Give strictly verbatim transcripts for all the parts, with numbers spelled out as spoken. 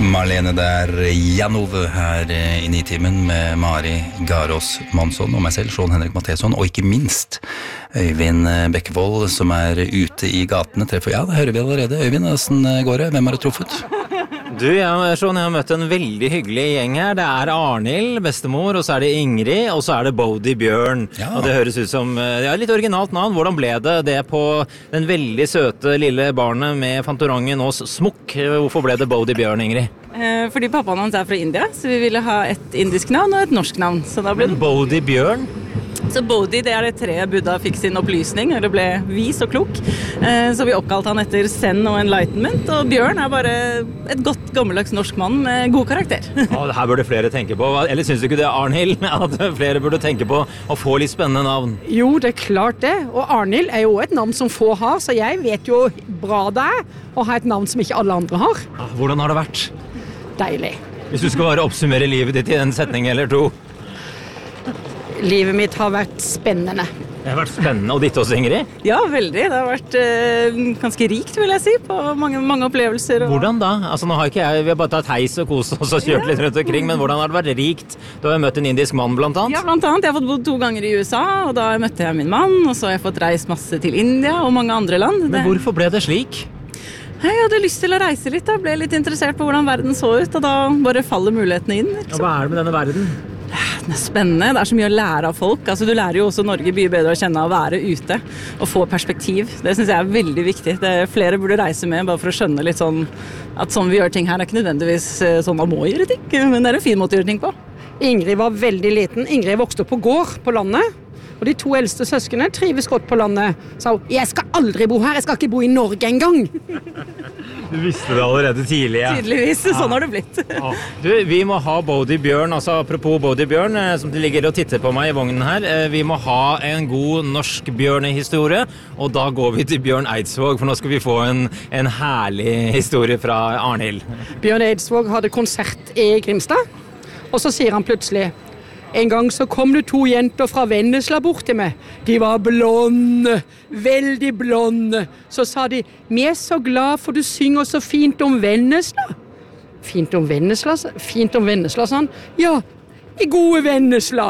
Marlene der, Jan Ove her i Nitimen med Mari Garås Monsson og meg selv, Sean Henrik Matheson, og ikke minst Øyvind Bekkevold, som er ute i gatene. Treffer, ja, det hører vi allerede. Øyvind, hvordan går det? Hvem har du truffet? Du, jeg, Sean, jeg har møtt en veldig hyggelig gjeng her. Det er Arnhild, bestemor, og så er det Ingrid, og så er det Bodhi Bjørn. Ja. Og det høres ut som det er et litt originalt navn. Hvordan ble det det på den veldig søte lille barnet med Fantorangen og smukk? Hvorfor ble det Bodhi Bjørn, Ingrid? Fordi pappaen hans er fra India, så vi ville ha et indisk navn og et norsk navn. Så da ble det Bodhi Bjørn? Så Bodhi, det er det tre Buddha fikk sin opplysning, og det ble vis og klok. Så vi oppkalt han etter Zen og Enlightenment, og Bjørn er bare et godt gammeldags norsk mann med god karakter. Ja, det her burde flere tenke på. Eller synes du ikke det, Arnhild, at flere burde tenke på å få litt spennende navn? Jo, det er klart det. Og Arnhild er jo et navn som få har, så jeg vet jo bra det er å ha et navn som ikke alle andre har. Ja, hvordan har det vært? Deilig. Hvis du skal bare oppsummere livet ditt i en setning eller to. Livet mitt har vært spennende. Det har vært spennende, og ditt også, Ingrid? Ja, veldig. Det har vært eh, ganske rikt, vil jeg si, på mange, mange opplevelser. Og... Hvordan da? Altså, nå har ikke jeg, vi har bare tatt heis og kos og så kjørt litt rundt omkring, men hvordan har det vært rikt? Du har møtt en indisk mann, blant annet? Ja, blant annet. Jeg har fått bodd to ganger i U S A, og da møtte jeg min mann, og så har jeg fått reist masse til India og mange andre land. Men hvorfor ble det slik? Jeg hadde lyst til å reise litt, da. Ble litt interessert på hvordan verden så ut, og da bare faller mulighetene inn. Ja, hva er det med denne verden? Det er spennende, det er så mye å lære av folk. Altså, du lærer jo også Norge mye bedre å kjenne å være ute og få perspektiv. Det synes jeg er veldig viktig. Det er flere burde reise med bare for å skjønne litt sånn at sånn vi gjør ting her er ikke nødvendigvis sånn man må gjøre ting, men det er en fin måte å gjøre ting på. Ingrid var veldig liten. Ingrid vokste opp på gård på landet. Og de to eldste søskene trives godt på landet. Sa hun, jeg skal aldri bo her, jeg skal ikke bo i Norge engang. Du visste det allerede tidlig, ja. Tydeligvis, sånn har det blitt. Ja. Du, vi må ha Bodhi Bjørn, altså apropos Bodhi Bjørn, som ligger og titter på meg i vognen her. Vi må ha en god norsk bjørnehistorie, og da går vi til Bjørn Eidsvåg, for nå skal vi få en, en herlig historie fra Arnhild. Bjørn Eidsvåg hadde konsert i Grimstad, og så sier han plutselig, en gang så kom det to jenter fra Vennesla bort til meg. De var blonde, veldig blonde. Så sa de, vi er så glad for du synger så fint om Vennesla. Fint om Vennesla? Fint om Vennesla, sa han. Ja, i gode Vennesla.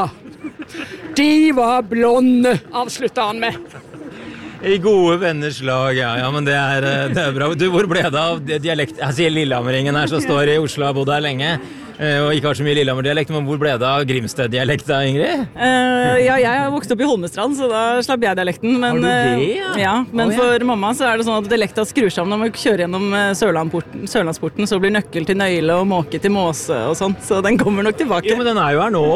De var blonde, avsluttet han med. I gode venners lag, ja, ja, men det er, det er bra. Du, hvor ble det av dialekt? Jeg sier Lillehammeringen her, som står i Oslo, har bodd her lenge. Og ikke har så mye Lillehammer-dialekt, men hvor ble det av Grimstad-dialekt da, Ingrid? Uh, ja, jeg har vokst opp i Holmestrand, så da slapp jeg dialekten. Men, har du det, ja? Uh, ja, men oh, ja. For mamma så er det sånn at dialekta skrur sammen når man kjører gjennom Sørlandsporten, Sørlandsporten, så blir nøkkel til nøyle og måke til måse og sånt, så den kommer nok tilbake. Jo, men den er jo her nå.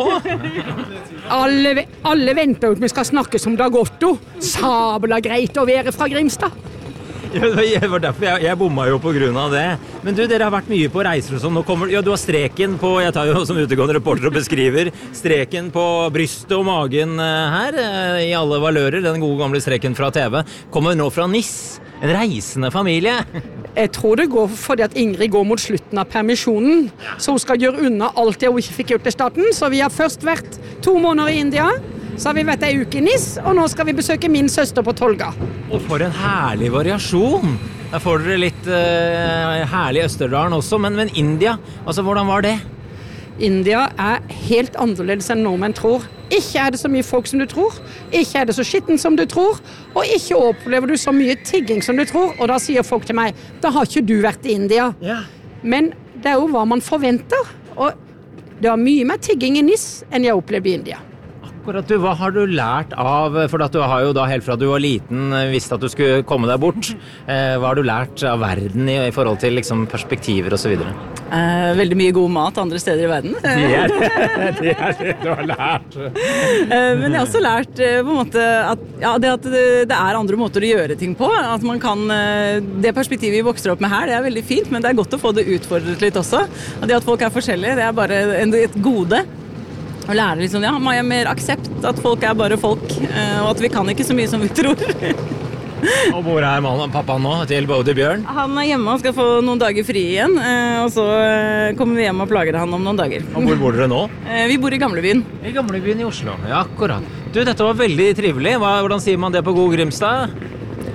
alle, alle venter ut, vi skal snakke som Dag Otto. Sabla greit å være fra Grimstad. Ja, det var derfor jeg, jeg bomma jo på grunn av det. Men du, dere har vært mye på reiser og sånn. Nå kommer, ja, du har streken på, jeg tar jo som utegående reporter og beskriver, streken på brystet og magen her, i alle valører, den gode gamle streken fra T V. Kommer nå fra Nis, en reisende familie. Jeg tror det går fordi at Ingrid går mot slutten av permisjonen, så hun skal gjøre unna alt det hun ikke fikk gjort i starten. Så vi har først vært to måneder i India, så har vi vært en uke i Nis, og nå skal vi besøke min søster på Tolga. Og for en herlig variasjon! Der får dere litt uh, herlig Østerdalen også, men, men India, altså hvordan var det? India er helt annerledes enn nordmenn tror. Ikke er det så mye folk som du tror, ikke er det så skitten som du tror, og ikke opplever du så mye tigging som du tror, og da sier folk til meg, da har ikke du vært i India. Ja. Men det er jo hva man forventer, og det var mye mer tigging i Nis enn jeg opplevde i India. Akkurat, du, hva har du lært av, for at du har jo da helt fra du var liten visst at du skulle komme deg bort, eh, hva har du lært av verden i, i forhold til liksom, perspektiver og så videre? Eh, veldig mye god mat andre steder i verden. Det er det, det, er det du har lært. eh, men jeg har også lært eh, på en måte at, ja, det, at det, det er andre måter å gjøre ting på, at man kan, eh, det perspektivet vi vokser opp med her, det er veldig fint, men det er godt å få det utfordret litt også. Og det at folk er forskjellige, det er bare en, et gode. Og lære litt sånn, ja, man er mer aksept at folk er bare folk, og at vi kan ikke så mye som vi tror. Og hvor er mannen, pappaen nå til Bodhi Bjørn? Han er hjemme og skal få noen dager fri igjen, og så kommer vi hjem og plager han om noen dager. Og hvor bor dere nå? Vi bor i Gamlebyen. I Gamlebyen i Oslo, ja, akkurat. Du, dette var veldig trivelig. Hva, hvordan sier man det på god Grimstad?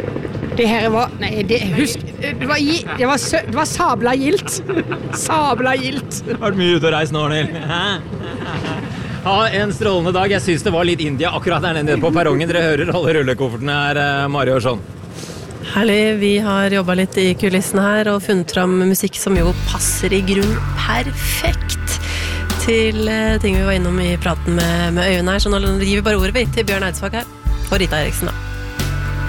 Det her var, nei, det, husk, det var, gi- det var, sø, det var sabla gildt. Sabla gildt. Vært mye ute og reist nå, Arnhild. Ha en strålende dag. Jeg synes det var litt India akkurat der nede på perrongen. Dere hører alle rullekoffertene her, Mari og Sean. Herlig, vi har jobbet litt i kulissene her og funnet fram musikk som jo passer i grunn perfekt til ting vi var innom i praten med, med Øyvind her. Så nå gir vi bare ordet til Bjørn Eidsvåg her og Rita Eriksen da.